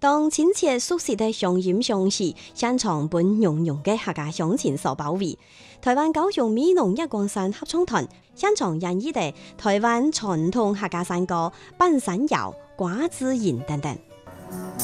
當親切熟悉的鄉音鄉事，現場本濃濃嘅客家鄉情所包圍。台灣高雄美濃一光山合唱團現場演繹的台灣傳統客家山歌《半山謠》、瓜子吟等等。